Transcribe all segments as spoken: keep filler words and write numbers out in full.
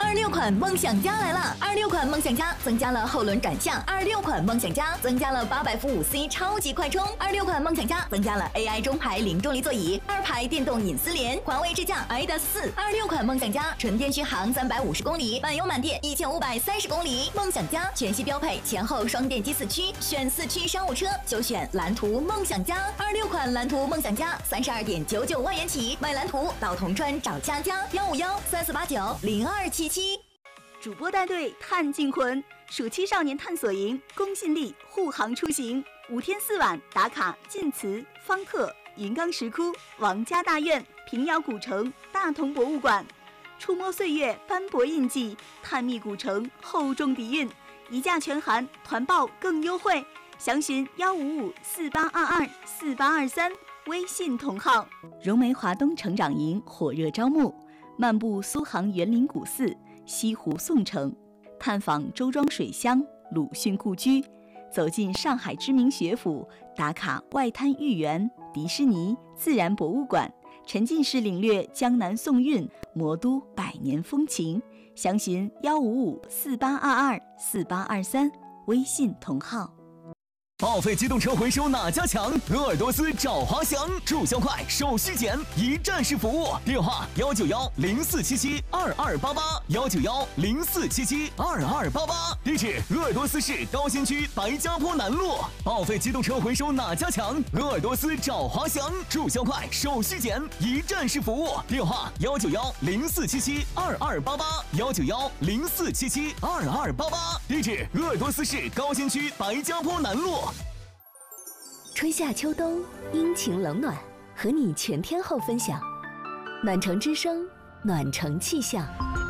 二六款梦想家来了！二六款梦想家增加了后轮转向，二六款梦想家增加了八百伏五 C 超级快充，二六款梦想家增加了 A I 中排零重力座椅，二排电动隐私帘，环卫智驾 I D A S 四。二六款梦想家纯电续航三百五十公里，满油满电一千五百三十公里。梦想家全系标配前后双电机四驱，选四驱商务车就选蓝图梦想家。二六款蓝图梦想家三十二点九九万元起，买蓝图到铜川找佳佳，幺五幺三四八九零二七七。 主播带队探净魂，暑期少年探索营，公信力护航出行，五天四晚打卡晋祠、方特、云冈石窟、王家大院、平遥古城、大同博物馆，触摸岁月斑驳印记，探秘古城厚重底蕴，一价全含，团报更优惠，详询幺五五四八二二四八二三，微信同号。融媒华东成长营火热招募，漫步苏杭园林古寺、西湖宋城，探访周庄水乡、鲁迅故居，走进上海知名学府，打卡外滩豫园、迪士尼、自然博物馆，沉浸式领略江南宋韵、魔都百年风情。详询幺五五四八二二四八二三，微信同号。 报废机动车回收哪家强？鄂尔多斯找华翔，注销快，手续简，一站式服务。电话幺九幺零四七七二二八八幺九幺零四七七二二八八。地址：鄂尔多斯市高新区白家坡南路。报废机动车回收哪家强？鄂尔多斯找华翔，注销快，手续简，一站式服务。电话幺九幺零四七七二二八八幺九幺零四七七二二八八。地址：鄂尔多斯市高新区白家坡南路。 春夏秋冬，阴晴冷暖，和你全天候分享。暖城之声，暖城气象。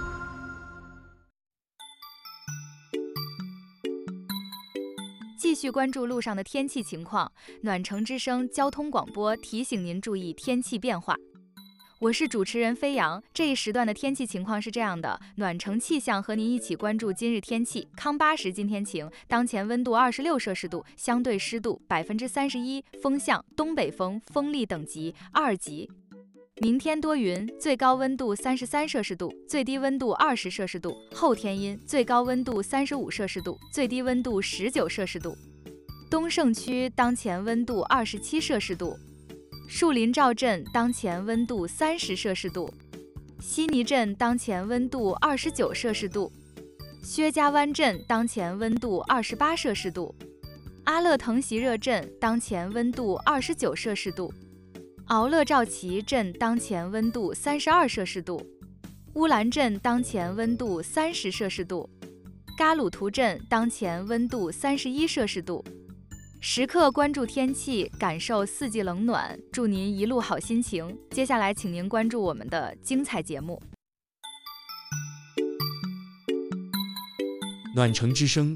继续关注路上的天气情况，暖城之声交通广播提醒您注意天气变化。我是主持人飞扬，这一时段的天气情况是这样的：暖城气象和您一起关注今日天气。康巴什今天晴，当前温度二十六摄氏度，相对湿度百分之三十一，风向东北风，风力等级二级。明天多云，最高温度三十三摄氏度，最低温度二十摄氏度。后天阴，最高温度三十五摄氏度，最低温度十九摄氏度。东胜区当前温度二十七摄氏度。树林赵镇当前温度三十摄氏度，悉尼镇当前温度二十九摄氏度，薛家湾镇当前温度二十八摄氏度，阿勒腾席热镇当前温度二十九摄氏度，敖勒赵旗镇当前温度三十二摄氏度，乌兰镇当前温度三十摄氏度，嘎鲁图镇当前温度三十一摄氏度。时刻关注天气，感受四季冷暖，祝您一路好心情。接下来请您关注我们的精彩节目。 暖城之声